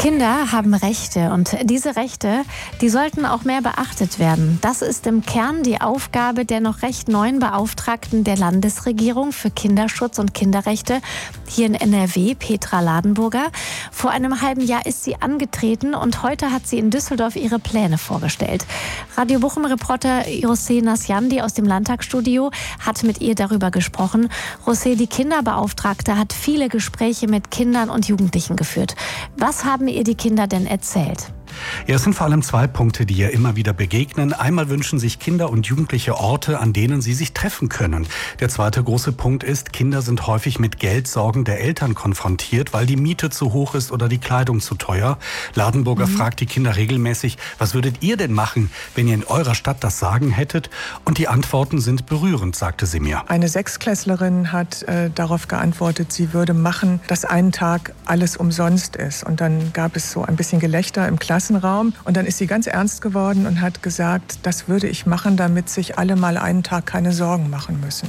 Kinder haben Rechte und diese Rechte, die sollten auch mehr beachtet werden. Das ist im Kern die Aufgabe der noch recht neuen Beauftragten der Landesregierung für Kinderschutz und Kinderrechte hier in NRW, Petra Ladenburger. Vor einem halben Jahr ist sie angetreten und heute hat sie in Düsseldorf ihre Pläne vorgestellt. Radio Bochum-Reporter José Nasjandi aus dem Landtagsstudio hat mit ihr darüber gesprochen. José, die Kinderbeauftragte, hat viele Gespräche mit Kindern und Jugendlichen geführt. Was haben ihr die Kinder denn erzählt? Ja, es sind vor allem zwei Punkte, die ihr immer wieder begegnen. Einmal wünschen sich Kinder und Jugendliche Orte, an denen sie sich treffen können. Der zweite große Punkt ist, Kinder sind häufig mit Geldsorgen der Eltern konfrontiert, weil die Miete zu hoch ist oder die Kleidung zu teuer. Ladenburger fragt die Kinder regelmäßig, was würdet ihr denn machen, wenn ihr in eurer Stadt das Sagen hättet? Und die Antworten sind berührend, sagte sie mir. Eine Sechsklässlerin hat darauf geantwortet, sie würde machen, dass einen Tag alles umsonst ist. Und dann gab es so ein bisschen Gelächter im Klassenraum. Und dann ist sie ganz ernst geworden und hat gesagt, das würde ich machen, damit sich alle mal einen Tag keine Sorgen machen müssen.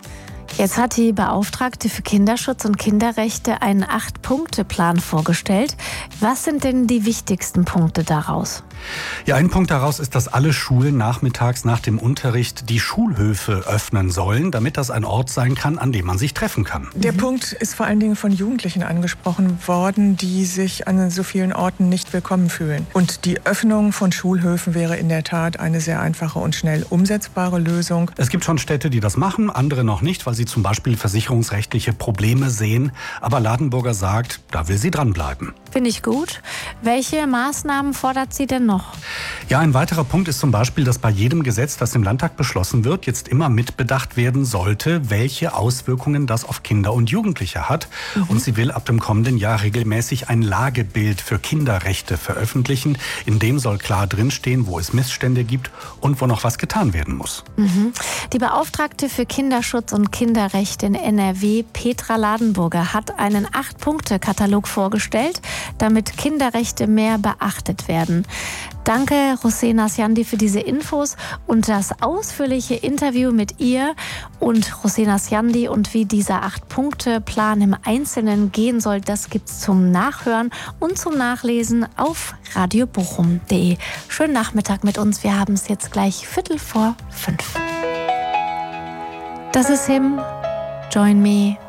Jetzt hat die Beauftragte für Kinderschutz und Kinderrechte einen 8-Punkte-Plan vorgestellt. Was sind denn die wichtigsten Punkte daraus? Ja, ein Punkt daraus ist, dass alle Schulen nachmittags nach dem Unterricht die Schulhöfe öffnen sollen, damit das ein Ort sein kann, an dem man sich treffen kann. Der Punkt ist vor allen Dingen von Jugendlichen angesprochen worden, die sich an so vielen Orten nicht willkommen fühlen. Und die Öffnung von Schulhöfen wäre in der Tat eine sehr einfache und schnell umsetzbare Lösung. Es gibt schon Städte, die das machen, andere noch nicht, weil sie zum Beispiel versicherungsrechtliche Probleme sehen. Aber Ladenburger sagt, da will sie dranbleiben. Finde ich gut. Welche Maßnahmen fordert sie denn noch? Ja, ein weiterer Punkt ist zum Beispiel, dass bei jedem Gesetz, das im Landtag beschlossen wird, jetzt immer mitbedacht werden sollte, welche Auswirkungen das auf Kinder und Jugendliche hat. Und sie will ab dem kommenden Jahr regelmäßig ein Lagebild für Kinderrechte veröffentlichen. In dem soll klar drinstehen, wo es Missstände gibt und wo noch was getan werden muss. Die Beauftragte für Kinderschutz und Kinderrechte in NRW, Petra Ladenburger, hat einen 8-Punkte-Katalog vorgestellt, damit Kinderrechte mehr beachtet werden. Danke, José Nasjandi, für diese Infos und das ausführliche Interview mit ihr und José Nasjandi und wie dieser 8-Punkte-Plan im Einzelnen gehen soll. Das gibt's zum Nachhören und zum Nachlesen auf radiobochum.de. Schönen Nachmittag mit uns. Wir haben es jetzt gleich 4:45. Das ist Him. Join Me.